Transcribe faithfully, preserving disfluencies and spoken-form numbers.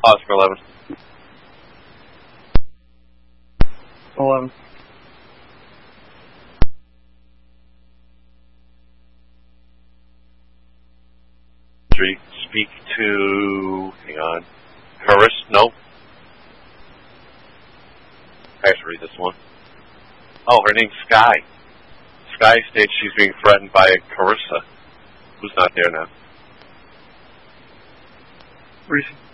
Oscar eleven. eleven. Three. Speak to... Hang on. Harris? No. I have to read this one. Oh, her name's Sky. Sky states she's being threatened by Carissa, who's not there now. Reese.